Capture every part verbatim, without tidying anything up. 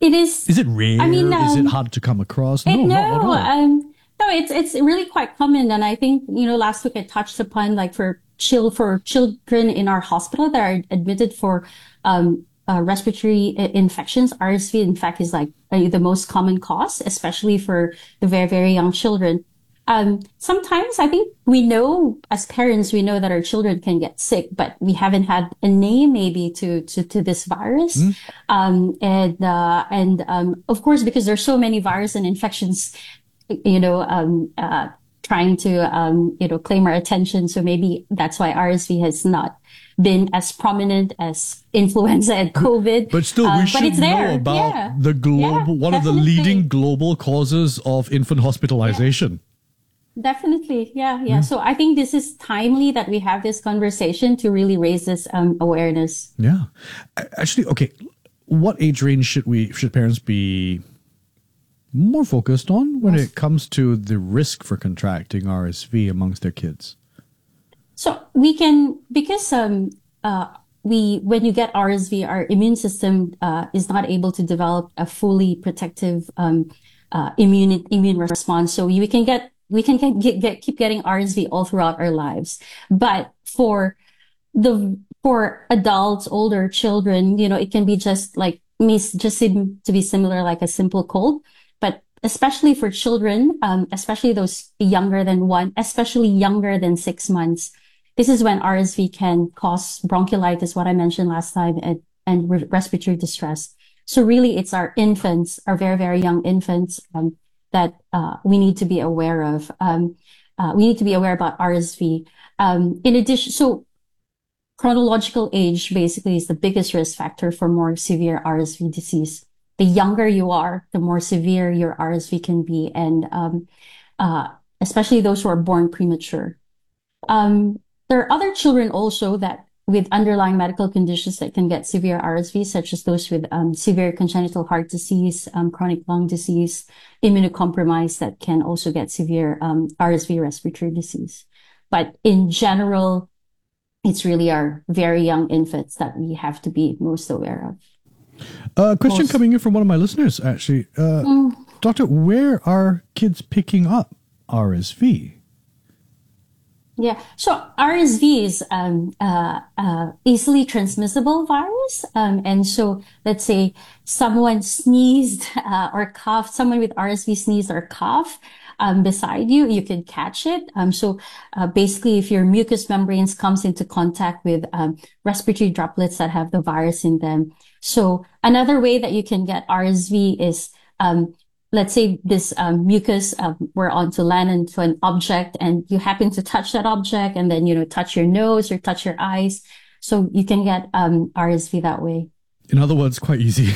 It is. Is it rare? I mean, Is it um, hard to come across? it, No, not at no, all. um, no, it's it's really quite common, and I think you know last week I touched upon like for chill for children in our hospital that are admitted for um, uh, respiratory i- infections. R S V, in fact, is like uh, the most common cause, especially for the very very young children. Um, sometimes I think we know as parents, we know that our children can get sick, but we haven't had a name maybe to, to, to this virus. Um, and, uh, and, um, of course, because there's so many virus and infections, you know, um, uh, trying to, um, you know, claim our attention. So maybe that's why R S V has not been as prominent as influenza and COVID. But still, we Uh, but should it's know there. about Yeah. the Yeah, global, one of the leading definitely. global causes of infant Yeah. hospitalization. Definitely. Yeah. Yeah. So I think this is timely that we have this conversation to really raise this um, awareness. Yeah. A- Actually, okay. What age range should we should parents be more focused on when it comes to the risk for contracting R S V amongst their kids? So we can, because um, uh, we, when you get R S V, our immune system uh, is not able to develop a fully protective um, uh, immune immune response. So we can get we can get, get, get keep getting R S V all throughout our lives. But for the for adults, older children, you know, it can be just like me, just seem to be similar, like a simple cold. But especially for children, um, especially those younger than one, especially younger than six months, this is when R S V can cause bronchiolitis, what I mentioned last time, and, and re- respiratory distress. So really, it's our infants, our very, very young infants, um, that uh, we need to be aware of. Um, uh, we need to be aware about R S V. Um, in addition, so chronological age basically is the biggest risk factor for more severe R S V disease. The younger you are, the more severe your R S V can be, and um, uh, especially those who are born premature. Um, there are other children also that with underlying medical conditions that can get severe R S V, such as those with um, severe congenital heart disease, um, chronic lung disease, immunocompromised that can also get severe um, R S V respiratory disease. But in general, it's really our very young infants that we have to be most aware of. A uh, question Most, coming in from one of my listeners, actually. Uh, mm, Doctor, where are kids picking up R S V? yeah. So R S V is um, uh, uh, easily transmissible virus, um, and so let's say someone sneezed uh, or coughed, someone with R S V sneezed or cough um, beside you, you can catch it. Um, so uh, basically, if your mucous membranes comes into contact with um, respiratory droplets that have the virus in them, so another way that you can get R S V is um, let's say this um, mucus um, were on to land into an object and you happen to touch that object and then, you know, touch your nose or touch your eyes. So you can get um, R S V that way. In other words, quite easy.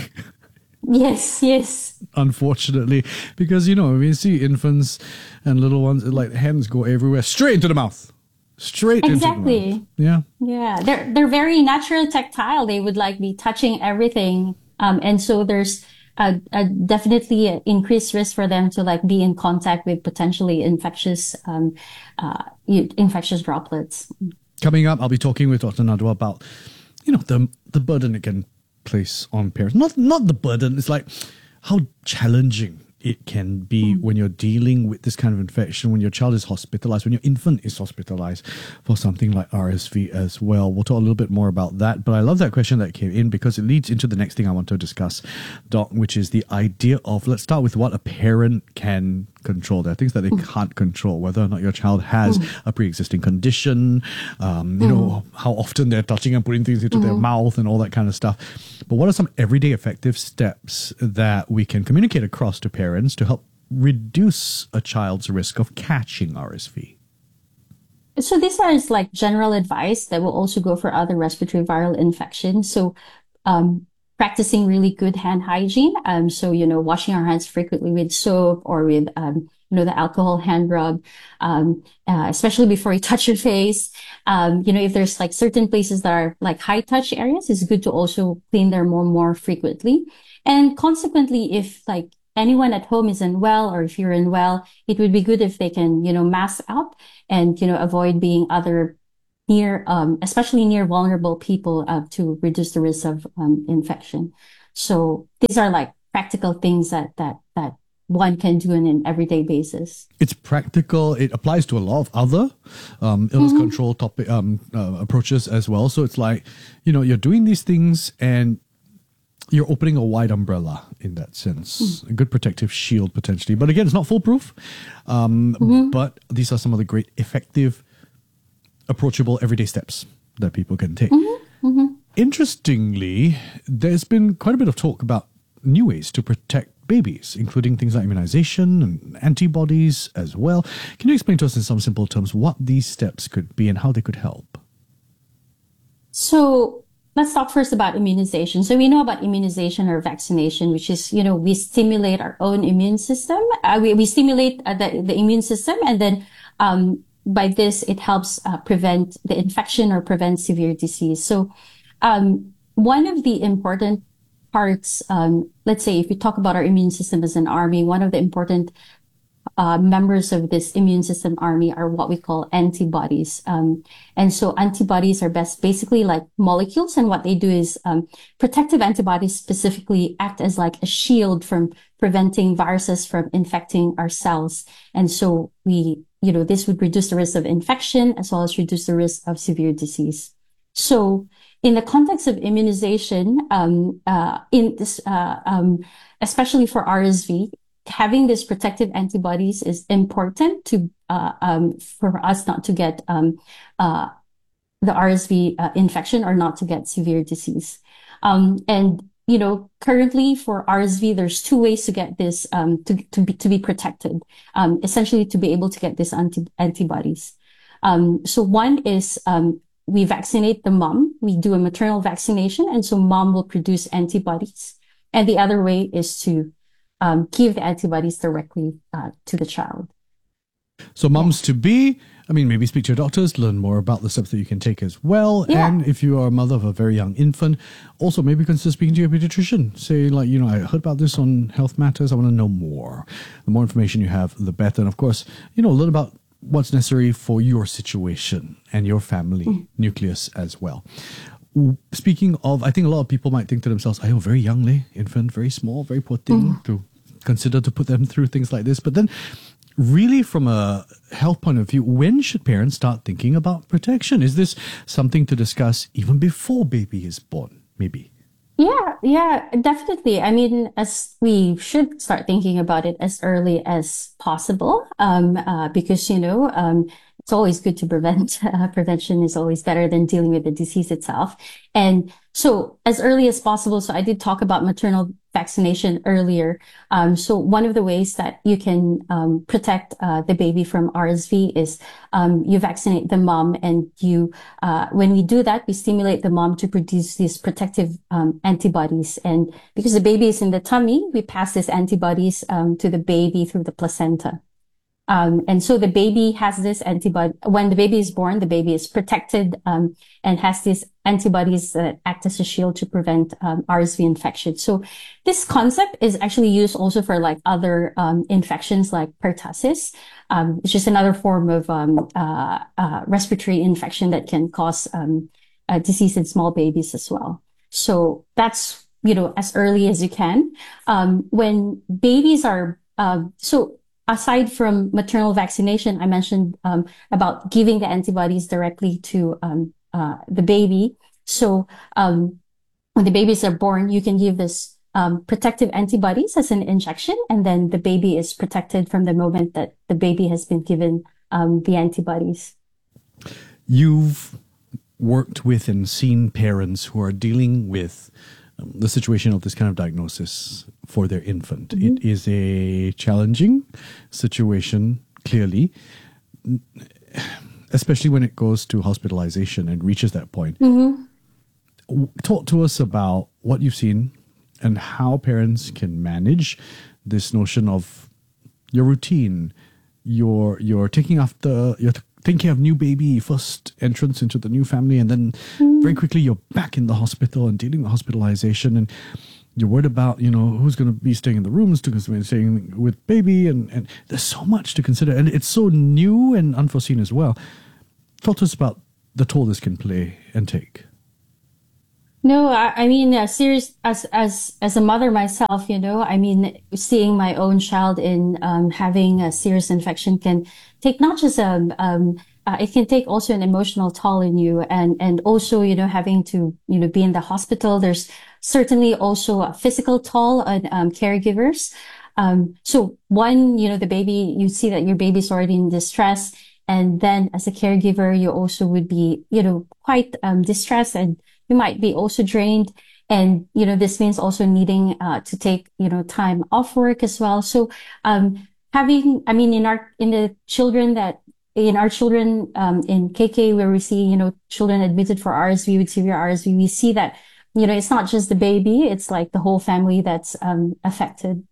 Yes, yes. Unfortunately, because, you know, we see infants and little ones, like hands go everywhere, straight into the mouth. Straight into the mouth. Exactly. Yeah. Yeah. They're, they're very natural tactile. They would like be touching everything. Um, and so there's a, a definitely an increased risk for them to like be in contact with potentially infectious, um, uh, infectious droplets. Coming up, I'll be talking with Doctor Nadwa about, you know, the the burden it can place on parents. Not not the burden, it's like how challenging it can be Mm. when you're dealing with this kind of infection, when your child is hospitalized, when your infant is hospitalized for something like R S V as well. We'll talk a little bit more about that. But I love that question that came in because it leads into the next thing I want to discuss, Doc, which is the idea of, let's start with what a parent can control. There are things that they Mm. can't control, whether or not your child has Mm. a pre-existing condition, um, you Mm. know, how often they're touching and putting things into their Mm. mouth and all that kind of stuff. But what are some everyday effective steps that we can communicate across to parents to help reduce a child's risk of catching R S V? So these are like general advice that will also go for other respiratory viral infections. So, um, practicing really good hand hygiene. Um, so, you know, washing our hands frequently with soap or with, um, you know, the alcohol hand rub, um, uh, especially before you touch your face. Um, you know, if there's like certain places that are like high touch areas, it's good to also clean them more, more frequently. And consequently, if like anyone at home is unwell or if you're unwell, it would be good if they can, you know, mask up and, you know, avoid being other near, um, especially near vulnerable people, uh, to reduce the risk of, um, infection. So these are like practical things that that that one can do on an everyday basis. It's practical. It applies to a lot of other um, illness Mm-hmm. control topic um, uh, approaches as well. So it's like, you know, you're doing these things and you're opening a wide umbrella in that sense, a good protective shield potentially. But again, it's not foolproof. Um, Mm-hmm. But these are some of the great, effective, approachable everyday steps that people can take. Mm-hmm. Mm-hmm. Interestingly, there's been quite a bit of talk about new ways to protect babies, including things like immunization and antibodies as well. Can you explain to us in some simple terms what these steps could be and how they could help? So let's talk first about immunization. So we know about immunization or vaccination, which is, you know, we stimulate our own immune system. Uh, we, we stimulate uh, the, the immune system, and then um, by this, it helps uh, prevent the infection or prevent severe disease. So um, one of the important parts, um, let's say if we talk about our immune system as an army, one of the important uh, members of this immune system army are what we call antibodies. Um, and so antibodies are best basically like molecules. And what they do is um, protective antibodies specifically act as like a shield from preventing viruses from infecting our cells. And so we, you know, this would reduce the risk of infection as well as reduce the risk of severe disease. So in the context of immunization, um, uh, in this, uh, um, especially for R S V, having these protective antibodies is important to uh, um, for us not to get um, uh, the R S V uh, infection or not to get severe disease. Um, and you know, currently for R S V, there's two ways to get this um, to to be to be protected. Um, essentially, to be able to get these anti- antibodies. Um, so one is um, we vaccinate the mom. We do a maternal vaccination, and so mom will produce antibodies. And the other way is to um, give the antibodies directly uh, to the child. So mums to be, I mean, maybe speak to your doctors, learn more about the steps that you can take as well. Yeah. And if you are a mother of a very young infant, also maybe consider speaking to your pediatrician. Say like, you know, I heard about this on Health Matters. I want to know more. The more information you have, the better. And of course, you know, learn about what's necessary for your situation and your family mm. nucleus as well. Speaking of, I think a lot of people might think to themselves, I am very young, leh, infant, very small, very poor thing mm. to consider to put them through things like this. But then really from a health point of view, when should parents start thinking about protection? Is this something to discuss even before baby is born, maybe? Yeah, yeah, definitely. I mean, as we should start thinking about it as early as possible, um, uh, because, you know, um, it's always good to prevent. Uh, prevention is always better than dealing with the disease itself. And so as early as possible. So I did talk about maternal vaccination earlier. Um, so one of the ways that you can um, protect uh, the baby from R S V is um, you vaccinate the mom, and you, uh, when we do that, we stimulate the mom to produce these protective um, antibodies. And because the baby is in the tummy, we pass these antibodies um, to the baby through the placenta. Um, and so the baby has this antibody. When the baby is born, the baby is protected um, and has these antibodies that act as a shield to prevent um, R S V infection. So this concept is actually used also for like other um, infections like pertussis. Um, it's just another form of um, uh, uh, respiratory infection that can cause um, uh, disease in small babies as well. So that's, you know, as early as you can. Um, when babies are uh, so. Aside from maternal vaccination, I mentioned um, about giving the antibodies directly to um, uh, the baby. So um, when the babies are born, you can give this um, protective antibodies as an injection, and then the baby is protected from the moment that the baby has been given um, the antibodies. You've worked with and seen parents who are dealing with um, the situation of this kind of diagnosis for their infant. Mm-hmm. It is a challenging situation, clearly, especially when it goes to hospitalization and reaches that point. Mm-hmm. Talk to us about what you've seen and how parents can manage this notion of your routine, your your taking after, you're thinking of new baby, first entrance into the new family, and then mm. very quickly you're back in the hospital and dealing with hospitalization, and you're worried about, you know, who's going to be staying in the rooms, who's going to be staying with baby, and, and there's so much to consider, and it's so new and unforeseen as well. Talk to us about the toll this can play and take. No, I, I mean, uh, serious as as as a mother myself, you know, I mean, seeing my own child in um, having a serious infection can take not just um um uh, it can take also an emotional toll in you, and and also you know having to you know be in the hospital. There's certainly also a physical toll on um, caregivers. Um, so one, you know, the baby, you see that your baby's already in distress, and then as a caregiver, you also would be you know quite um, distressed and you might be also drained. And, you know, this means also needing uh, to take, you know, time off work as well. So, um, having, I mean, in our, in the children that, in our children, um, in K K, where we see, you know, children admitted for R S V with severe R S V, we see that, you know, it's not just the baby, it's like the whole family that's, um, affected.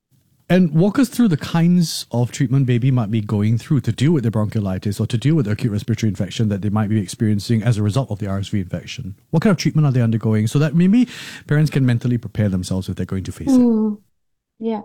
And walk us through the kinds of treatment baby might be going through to deal with the bronchiolitis or to deal with the acute respiratory infection that they might be experiencing as a result of the R S V infection. What kind of treatment are they undergoing so that maybe parents can mentally prepare themselves if they're going to face it? Mm, yeah.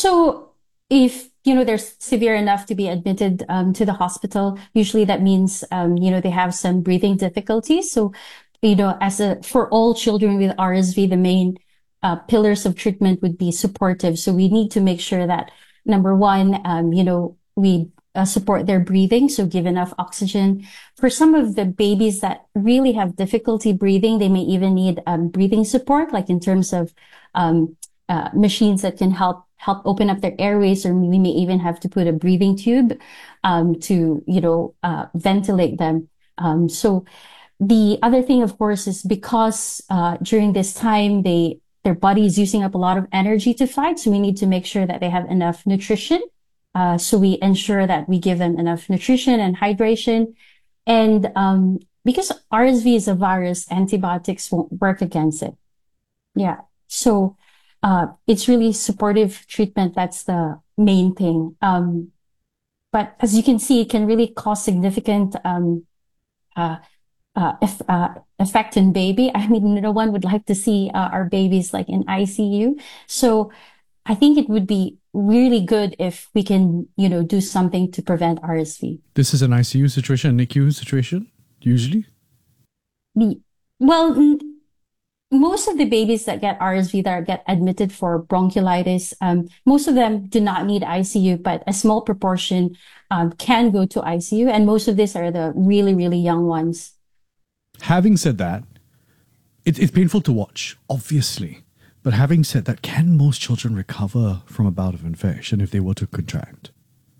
So if, you know, they're severe enough to be admitted um, to the hospital, usually that means, um, you know, they have some breathing difficulties. So, you know, as a, for all children with R S V, the main uh, pillars of treatment would be supportive. So we need to make sure that number one, um, you know, we uh, support their breathing. So give enough oxygen. For some of the babies that really have difficulty breathing, they may even need um, breathing support, like in terms of, um, uh, machines that can help help open up their airways, or we may even have to put a breathing tube um, to you know uh, ventilate them. Um, so the other thing, of course, is because uh, during this time they their body is using up a lot of energy to fight, so we need to make sure that they have enough nutrition. Uh, so we ensure that we give them enough nutrition and hydration, and um, because R S V is a virus, antibiotics won't work against it. Yeah. So uh, it's really supportive treatment. That's the main thing. Um, but as you can see, it can really cause significant um, uh, uh, if, uh, effect in baby. I mean, no one would like to see uh, our babies like in I C U. So I think it would be really good if we can, you know, do something to prevent R S V. This is an I C U situation, a N I C U situation, usually? The, well, most of the babies that get R S V that get admitted for bronchiolitis, um, most of them do not need I C U, but a small proportion um, can go to I C U, and most of these are the really, really young ones. Having said that, it, it's painful to watch, obviously. But having said that, can most children recover from a bout of infection if they were to contract?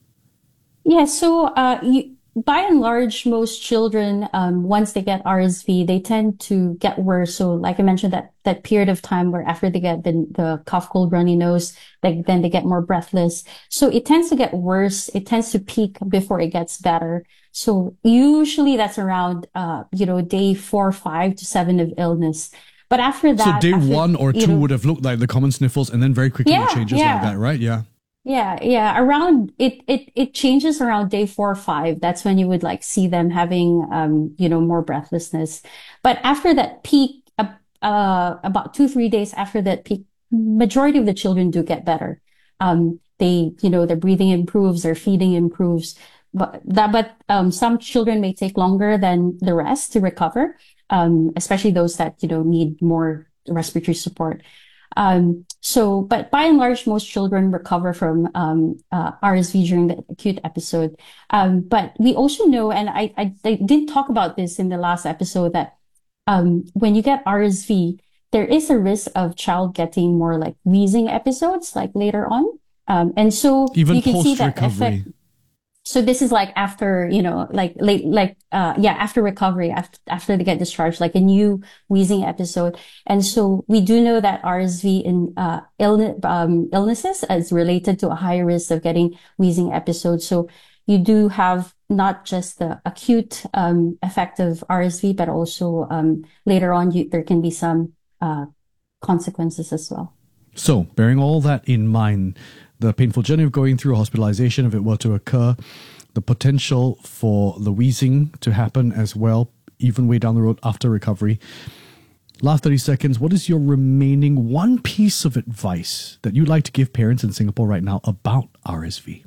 Yeah, so uh, you, by and large, most children, um, once they get R S V, they tend to get worse. So, like I mentioned, that that period of time where after they get the, the cough, cold, runny nose, like then they get more breathless. So it tends to get worse. It tends to peak before it gets better. So usually that's around, uh, you know, day four, five to seven of illness. But after So that, day after, one or you two know, would have looked like the common sniffles, and then very quickly it yeah, changes like yeah. that, right? Yeah. Yeah, yeah. Around it, it, it changes around day four or five. That's when you would like see them having, um, you know, more breathlessness. But after that peak, uh, uh, about two, three days after that peak, majority of the children do get better. Um, they, you know, their breathing improves, their feeding improves. But that, but, um, some children may take longer than the rest to recover. Um, especially those that, you know, need more respiratory support. Um, so, but by and large, most children recover from um, uh, R S V during the acute episode. Um, but we also know, and I, I, I did talk about this in the last episode, that um, when you get R S V, there is a risk of child getting more like wheezing episodes like later on. Um, and so Even you can see post that effect. recovery. So this is like after, you know, like late, like, uh, yeah, after recovery, after, after they get discharged, like a new wheezing episode. And so we do know that R S V in, uh, illness, um, illnesses is related to a higher risk of getting wheezing episodes. So you do have not just the acute, um, effect of R S V, but also, um, later on, you, there can be some, uh, consequences as well. So, bearing all that in mind, the painful journey of going through hospitalization, if it were to occur, the potential for the wheezing to happen as well, even way down the road after recovery. Last thirty seconds, what is your remaining one piece of advice that you'd like to give parents in Singapore right now about R S V?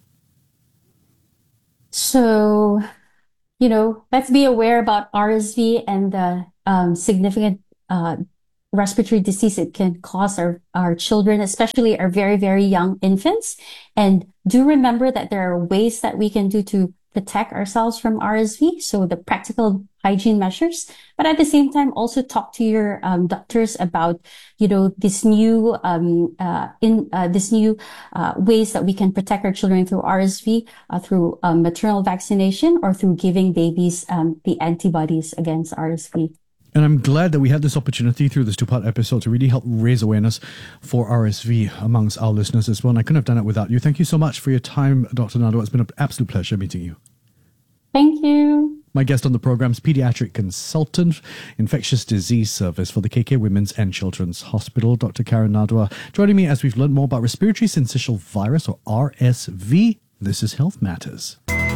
So, you know, let's be aware about R S V and the um, significant uh, respiratory disease it can cause our, our children, especially our very, very young infants. And do remember that there are ways that we can do to protect ourselves from R S V. So the practical hygiene measures, but at the same time, also talk to your um, doctors about, you know, this new, um, uh, in uh, this new uh, ways that we can protect our children through R S V, uh, through um, maternal vaccination, or through giving babies um, the antibodies against R S V. And I'm glad that we had this opportunity through this two-part episode to really help raise awareness for R S V amongst our listeners as well. And I couldn't have done it without you. Thank you so much for your time, Doctor Nadwa. It's been an absolute pleasure meeting you. Thank you. My guest on the program is pediatric consultant, infectious disease service for the K K Women's and Children's Hospital, Doctor Karen Nadwa, joining me as we've learned more about respiratory syncytial virus, or R S V. This is Health Matters.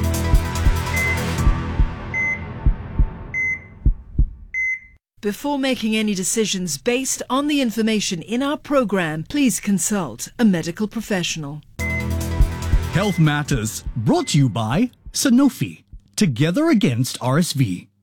Before making any decisions based on the information in our program, please consult a medical professional. Health Matters, brought to you by Sanofi. Together against R S V.